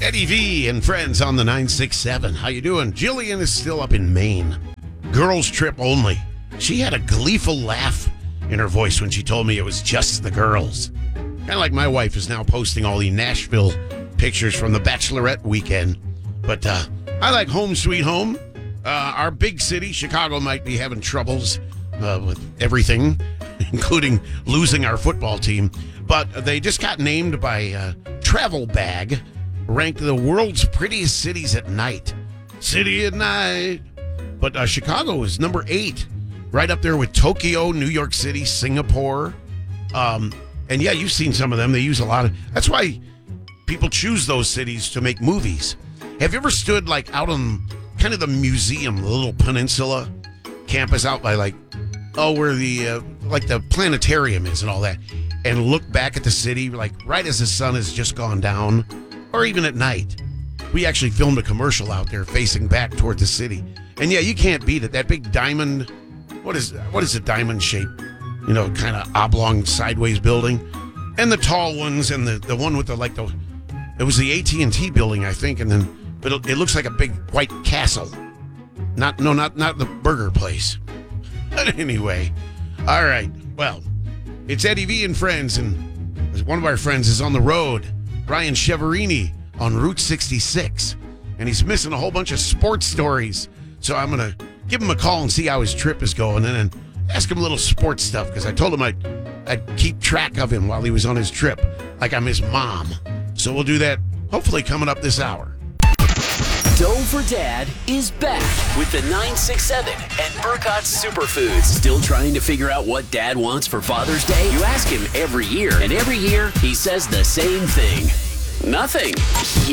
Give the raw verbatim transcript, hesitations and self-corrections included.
Eddie V and friends on the nine six seven. How you doing? Jillian is still up in Maine. Girls trip only. She had a gleeful laugh in her voice when she told me it was just the girls. Kind of like my wife is now posting all the Nashville pictures from the Bachelorette weekend. But uh, I like home sweet home. Uh, our big city, Chicago, might be having troubles uh, with everything, including losing our football team. But they just got named by uh, Travel Bag, ranked the world's prettiest cities at night. City at night. But uh, Chicago is number eight, right up there with Tokyo, New York City, Singapore. Um, and yeah, you've seen some of them. They use a lot of... That's why people choose those cities to make movies. Have you ever stood like out on kind of the museum, the little peninsula campus out by like, oh, where the, uh, like the planetarium is and all that, and look back at the city like right as the sun has just gone down, or even at night? We actually filmed a commercial out there facing back toward the city. And yeah, you can't beat it. That big diamond, what is what is a diamond shape? You know, kind of oblong sideways building. And the tall ones and the, the one with the, like the, it was the A T and T building, I think, and then, but it, it looks like a big white castle. Not, no, not, not the burger place. But anyway, all right, well, it's Eddie V and friends, and one of our friends is on the road, Ryan Cheverini on Route sixty-six, and he's missing a whole bunch of sports stories. So I'm going to give him a call and see how his trip is going, and then ask him a little sports stuff, because I told him I'd, I'd keep track of him while he was on his trip, like I'm his mom. So we'll do that hopefully coming up this hour. Doe for Dad is back with the nine six seven and Burkott's Superfoods. Still trying to figure out what Dad wants for Father's Day? You ask him every year, and every year he says the same thing. Nothing.